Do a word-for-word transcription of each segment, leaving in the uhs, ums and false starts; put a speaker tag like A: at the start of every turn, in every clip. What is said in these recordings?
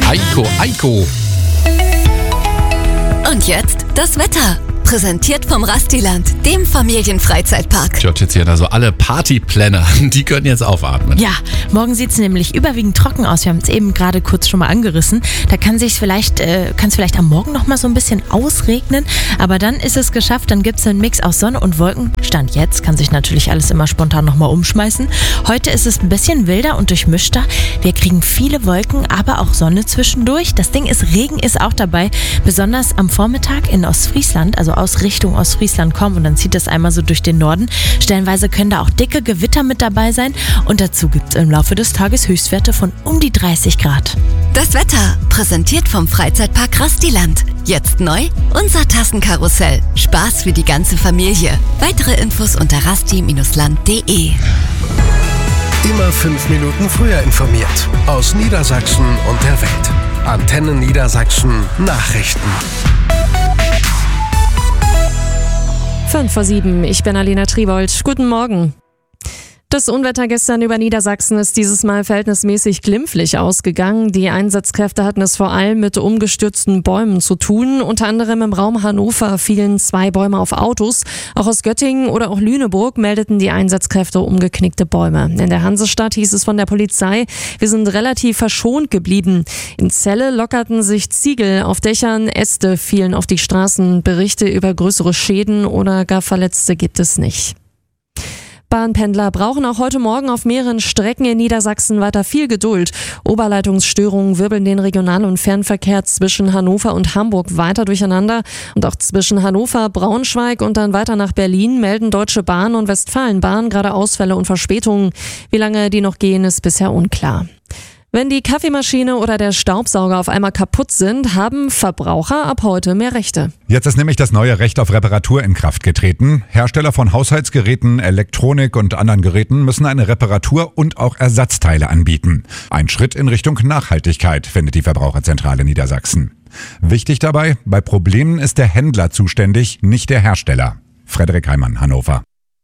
A: Heiko, Heiko.
B: Und jetzt das Wetter. Präsentiert vom Rastiland, dem Familienfreizeitpark.
A: George, jetzt hier also alle Partyplanner, die können jetzt aufatmen.
C: Ja, morgen sieht es nämlich überwiegend trocken aus. Wir haben es eben gerade kurz schon mal angerissen. Da kann sich vielleicht, äh, kann es vielleicht am Morgen noch mal so ein bisschen ausregnen. Aber dann ist es geschafft. Dann gibt es einen Mix aus Sonne und Wolken. Stand jetzt, kann sich natürlich alles immer spontan noch mal umschmeißen. Heute ist es ein bisschen wilder und durchmischter. Wir kriegen viele Wolken, aber auch Sonne zwischendurch. Das Ding ist, Regen ist auch dabei. Besonders am Vormittag in Ostfriesland, also aus Richtung Ostfriesland kommen und dann zieht das einmal so durch den Norden. Stellenweise können da auch dicke Gewitter mit dabei sein und dazu gibt es im Laufe des Tages Höchstwerte von um die dreißig Grad.
B: Das Wetter, präsentiert vom Freizeitpark Rastiland. Jetzt neu, unser Tassenkarussell. Spaß für die ganze Familie. Weitere Infos unter rasti Bindestrich land punkt de.
D: Immer fünf Minuten früher informiert. Aus Niedersachsen und der Welt. Antenne Niedersachsen Nachrichten.
E: Fünf vor sieben, ich bin Alina Triebold. Guten Morgen. Das Unwetter gestern über Niedersachsen ist dieses Mal verhältnismäßig glimpflich ausgegangen. Die Einsatzkräfte hatten es vor allem mit umgestürzten Bäumen zu tun. Unter anderem im Raum Hannover fielen zwei Bäume auf Autos. Auch aus Göttingen oder auch Lüneburg meldeten die Einsatzkräfte umgeknickte Bäume. In der Hansestadt hieß es von der Polizei, wir sind relativ verschont geblieben. In Celle lockerten sich Ziegel auf Dächern, Äste fielen auf die Straßen. Berichte über größere Schäden oder gar Verletzte gibt es nicht. Bahnpendler brauchen auch heute Morgen auf mehreren Strecken in Niedersachsen weiter viel Geduld. Oberleitungsstörungen wirbeln den Regional- und Fernverkehr zwischen Hannover und Hamburg weiter durcheinander. Und auch zwischen Hannover, Braunschweig und dann weiter nach Berlin melden Deutsche Bahn und Westfalenbahn gerade Ausfälle und Verspätungen. Wie lange die noch gehen, ist bisher unklar. Wenn die Kaffeemaschine oder der Staubsauger auf einmal kaputt sind, haben Verbraucher ab heute mehr Rechte.
F: Jetzt ist nämlich das neue Recht auf Reparatur in Kraft getreten. Hersteller von Haushaltsgeräten, Elektronik und anderen Geräten müssen eine Reparatur und auch Ersatzteile anbieten. Ein Schritt in Richtung Nachhaltigkeit, findet die Verbraucherzentrale Niedersachsen. Wichtig dabei, bei Problemen ist der Händler zuständig, nicht der Hersteller. Frederik Heimann, Hannover.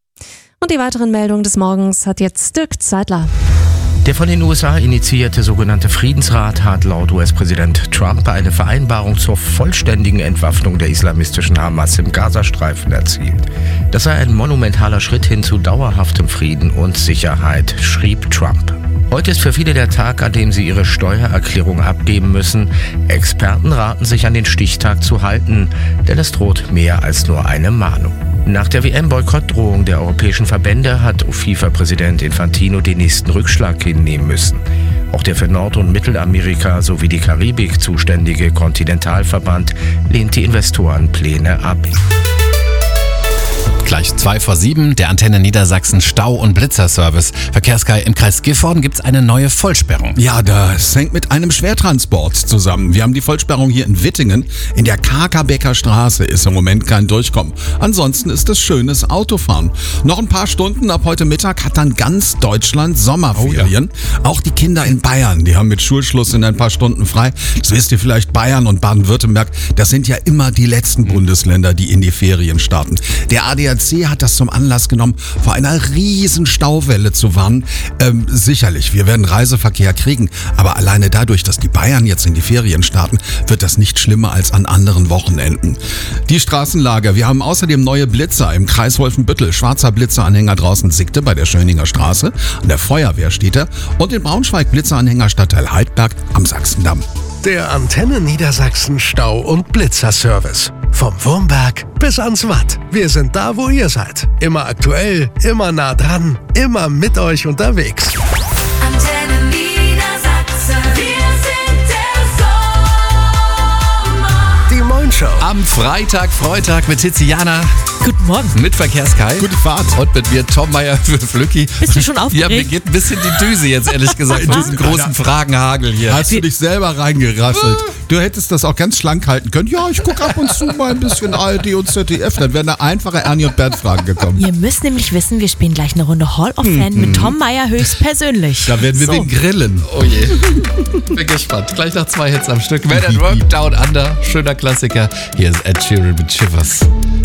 E: Und die weiteren Meldungen des Morgens hat jetzt Dirk Zeitler.
G: Der von den U S A initiierte sogenannte Friedensrat hat laut U S-Präsident Trump eine Vereinbarung zur vollständigen Entwaffnung der islamistischen Hamas im Gazastreifen erzielt. Das sei ein monumentaler Schritt hin zu dauerhaftem Frieden und Sicherheit, schrieb Trump. Heute ist für viele der Tag, an dem sie ihre Steuererklärung abgeben müssen. Experten raten sich an den Stichtag zu halten, denn es droht mehr als nur eine Mahnung. Nach der W M-Boykottdrohung der europäischen Verbände hat FIFA-Präsident Infantino den nächsten Rückschlag hinnehmen müssen. Auch der für Nord- und Mittelamerika sowie die Karibik zuständige Kontinentalverband lehnt die Investorenpläne ab.
A: Gleich zwei vor sieben, der Antenne Niedersachsen Stau- und Blitzerservice. Verkehrskai im Kreis Gifhorden gibt es eine neue Vollsperrung.
H: Ja, das hängt mit einem Schwertransport zusammen. Wir haben die Vollsperrung hier in Wittingen. In der Kakerbecker Straße ist im Moment kein Durchkommen. Ansonsten ist es schönes Autofahren. Noch ein paar Stunden, ab heute Mittag hat dann ganz Deutschland Sommerferien. Oh ja. Auch die Kinder in Bayern, die haben mit Schulschluss in ein paar Stunden frei. Das wisst ihr vielleicht, Bayern und Baden-Württemberg, das sind ja immer die letzten Bundesländer, die in die Ferien starten. Der A D A C hat das zum Anlass genommen, vor einer riesen Stauwelle zu warnen. Ähm, sicherlich, wir werden Reiseverkehr kriegen, aber alleine dadurch, dass die Bayern jetzt in die Ferien starten, wird das nicht schlimmer als an anderen Wochenenden. Die Straßenlage, wir haben außerdem neue Blitzer im Kreis Wolfenbüttel, schwarzer Blitzeranhänger draußen Sickte bei der Schöninger Straße, an der Feuerwehr steht er, und in Braunschweig Blitzeranhänger Stadtteil Heidberg am Sachsendamm.
D: Der Antenne Niedersachsen Stau- und Blitzerservice. Vom Wurmberg bis ans Watt. Wir sind da, wo ihr seid. Immer aktuell, immer nah dran, immer mit euch unterwegs.
B: Antenne Niedersachsen, wir sind der Sommer.
D: Die Moin Show.
A: Am Freitag, Freitag mit Tiziana.
C: Guten Morgen.
A: Mit Verkehrskai.
H: Gute Fahrt.
A: Und mit mir Tom Meyer für Flücki.
C: Bist du schon aufgeregt?
A: Ja, mir geht ein bisschen die Düse jetzt, ehrlich gesagt, von diesem großen Fragenhagel hier.
H: Hast du dich selber reingerasselt? Du hättest das auch ganz schlank halten können. Ja, ich gucke ab und zu mal ein bisschen A R D und Z D F. Dann wären da einfache Ernie und Bert Fragen gekommen.
C: Ihr müsst nämlich wissen, wir spielen gleich eine Runde Hall of Fame
H: Mhm.
C: mit Tom Meyer höchstpersönlich.
H: Da werden wir
C: So.
H: den grillen.
A: Oh je. Bin gespannt. Gleich noch zwei Hits am Stück. Man at Work, Down Under. Schöner Klassiker. Hier ist Ed Sheeran mit Shivers.